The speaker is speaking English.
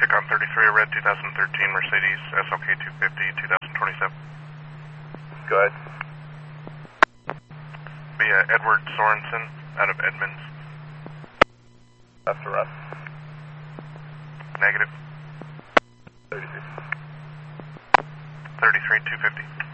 traffic on 33, a red 2013 Mercedes SLK 250, 2027. Go ahead. Be Edward Sorensen out of Edmonds. That's arrest. Negative. 33. 33, 250.